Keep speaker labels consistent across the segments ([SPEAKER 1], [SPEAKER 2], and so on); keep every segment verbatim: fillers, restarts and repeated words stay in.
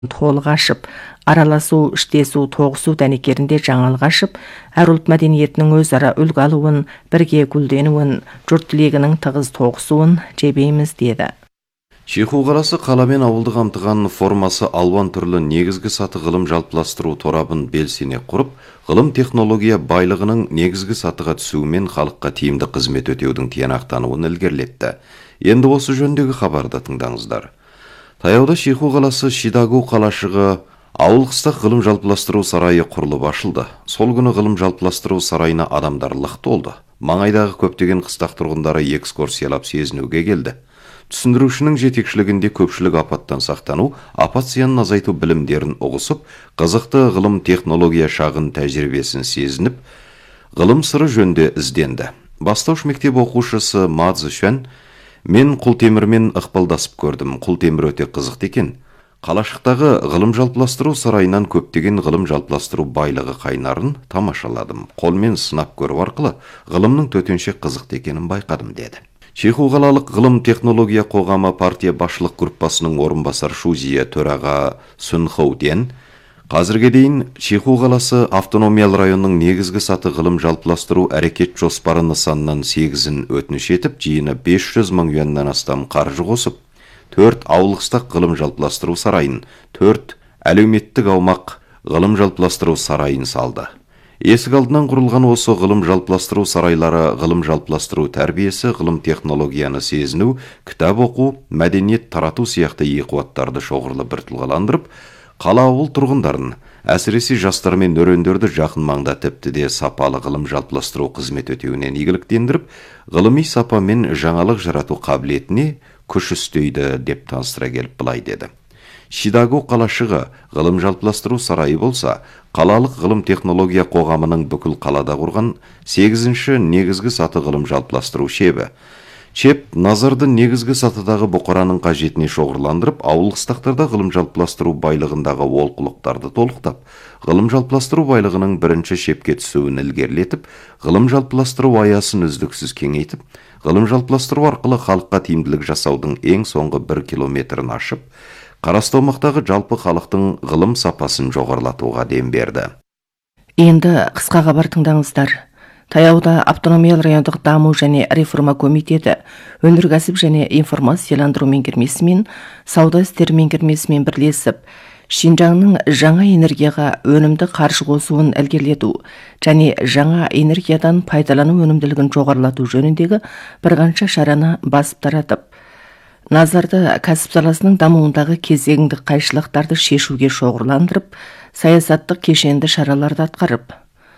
[SPEAKER 1] толық ашып, араласу, іштесу, тоғысу дәнекерінде жаңалық ашып, әр ұлт мәдениетінің өзара үлгі алуын, бірге гүлденуін, жұрт тілегінің тығыз тоғысуын жебейміз деді.
[SPEAKER 2] Шиху қаласы қала мен ауылды қамтыған формасы алуан түрлі негізгі саты ғылым жалпыластыру торабын белсене құрып, ғылым технология байлығының негізгі сатыға түсуімен халыққа тиімді қызмет өтеудің тиянақтануын ілгерілетті. Енді осы жөндегі хабарды тыңдаңыздар. Таяуда Шиху қаласы Шидагу қалашығы ауыл қыстақ ғылым жалпыластыру сарайы құрылып ашылды. Сол күні ғылым жалпыластыру сарайына адамдар лық толды. Маңайдағы көптеген қыстақ тұрғындары экскурсиялап сезінуге келді. Түсіндірушінің жетекшілігінде көпшілік апаттан сақтану, апат зиянын азайту білімдерін ұғысып, қызықты ғылым технология шағын тәжірибесін сезініп, ғылым сыры жөнде ізденді. Бастауыш мектеп оқушысы Ма Цзышуан: мен құлтемірмен ықпалдасып көрдім. Құлтемір өте қызықты екен. Қалашықтағы ғылым жалпыластыру сарайынан көптеген ғылым жалпыластыру байлығы қайнарын тамашаладым. Қолмен сынап көру арқылы ғылымның төтенше қызықты екенін байқадым деді. Шиху қалалық ғылым технология қоғамы партия басшылық группасының орынбасар Шузия төраға Сүн Хоуден: қазірге дейін Шиху қаласы автономиялы районның негізгі саты ғылым жалпыластыру әрекет жоспары нысанынан сегізін өтініш етіп, жиыны бес жүз мың юаннан астам қаржы қосып, төрт ауылқыстақ ғылым жалпыластыру сарайын, төрт әлеуметтік аумақ ғылым жалпыластыру сарайын салды. Есік алдынан құрылған осы ғылым жалпыластыру сарайлары ғылым жалпыластыру тәрбиесі, ғылым технологияны сезіну, кітап оқу, мәдениет тарату сияқты еқуаттарды шоғырлы бір тұлғаландырып, қала ауыл тұрғындарын, әсіресе жастар мен өрендерді жақын маңда тіпті де сапалы ғылым жалпыластыру қызмет өтеуінен игіліктендіріп, ғылыми сапа мен жаңалық жарату қабілетіне күш үстейді деп таныстыра келіп былай деді. Шидагу қалашығы ғылым жалпыластыру сарайы болса, қалалық ғылым технология қоғамының бүкіл қалада құрған сегізінші негізгі саты ғылым жалпыластыру шебі. Чеп назарды негізгі сатыдағы бұқараның қажетіне шоғырландырып, ауыл қыстақтарда ғылым жалпыластыру байлығындағы олқылықтарды толықтап, ғылым жалпыластыру байлығының бірінші шепке түсуін ілгерілетіп, ғылым жалпыластыру аясын үздіксіз кеңейтіп, ғылым жалпыластыру арқылы халыққа тиімділік жасаудың ең соңғы бір километрін ашып, қарасты аумақтағы жалпы халықтың ғылым сапасын жоғарылатуға дем берді.
[SPEAKER 1] Енді қысқа хабар тыңдаңыздар. Таяуда автономиялы райондық даму және реформа комитеті өнеркәсіп және информацияландыру меңгермесімен, сауда істері меңгермесімен бірлесіп, Шинжаңның жаңа энергияға өнімді қаржы қосуын ілгерілету және жаңа энергиядан пайдалану өнімділігін жоғарылату жөніндегі бірқанша шараны басып таратып, назарды кәсіп саласының дамуындағы кезеңдік қайшылықтарды шешуге шоғырландырып, саясаттық кешенді шараларды атқарып,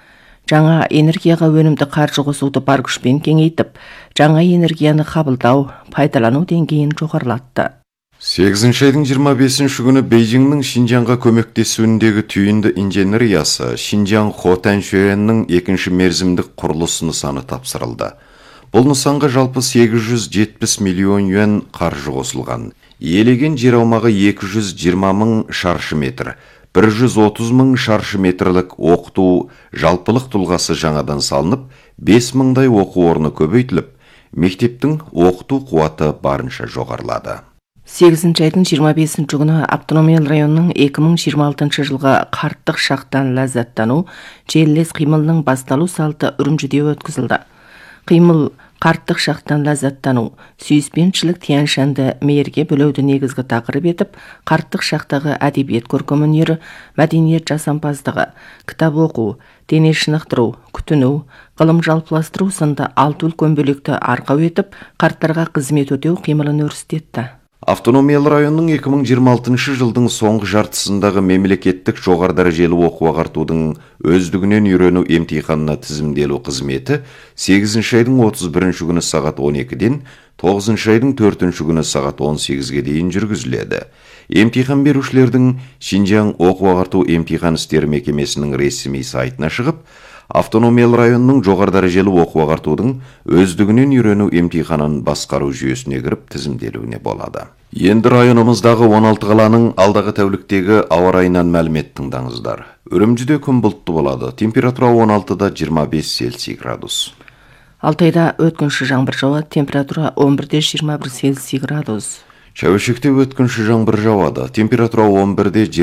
[SPEAKER 1] жаңа энергияға өнімді қаржы қосуды бар күшпен кеңейтіп, жаңа энергияны қабылдау, пайдалану деңгейін жоғарылатты.
[SPEAKER 2] сегізінші айдың жиырма бесінші күні Бейжіңнің Шинжаңға көмектесуіндегі түйінді инженериясы Шинжаң Хотаншуэннің екінші мерзімдік құрылыс нысаны тапсырылды. Бұл нысанға жалпы сегіз жүз жетпіс миллион юан қаржы қосылған. Иелеген жер аумағы екі жүз жиырма мың шаршы метр, бір жүз отыз мың шаршы метрлік оқыту жалпылық тұлғасы жаңадан салынып, бес мыңдай оқу орны көбейтіліп, мектептің оқыту қуаты барынша жоғарылады.
[SPEAKER 1] сегізінші айдың жиырма бесінші күні автономиялы районның екі мың жиырма алтыншы жылғы қарттық шақтан ләззаттану желілес қимылының басталу салты Үрімжіде өткізілді. Қимыл қарттық шақтан ләззаттану, сүйіспеншілік тиян-шанды мейірге бөлеуді негізгі тақырып етіп, қарттық шақтағы әдебиет көркемөнері, мәдениет жасампаздығы, кітап оқу, дене шынықтыру, күтіну, ғылым жалпыластыру сынды алты үлкен бөлікті арқау етіп, қарттарға қызмет өтеу қимылын өрістетті.
[SPEAKER 2] Автономиялы районның екі мың жиырма алтыншы жылдың соңғы жартысындағы мемлекеттік жоғары дәрежелі оқу ағартудың өздігінен үйрену емтиханына тізімделу қызметі сегізінші айдың отыз бірінші күні сағат он екіден тоғызыншы айдың төртінші күні сағат он сегізге дейін жүргізіледі. Емтихан берушілердің Шинжаң оқу ағарту емтихан істері мекемесінің ресми сайтына шығып, автономиялы районның жоғары дәрежелі оқу ағартудың өздігінен үйрену емтиханын басқару жүйесіне кіріп тізімделуіне болады. Енді районымыздағы он алты қаланың алдағы тәуліктегі ауа райынан мәлімет тыңдаңыздар. Үрімжіде күн бұлтты болады. Температура он алтыда жиырма бес Цельсий градус.
[SPEAKER 1] Алтайда өткінші жаңбыр жауады. Температура он бірде жиырма бір Цельсий градус.
[SPEAKER 2] Шәуешекте өткінші жаңбыр жауады. Температура он бірде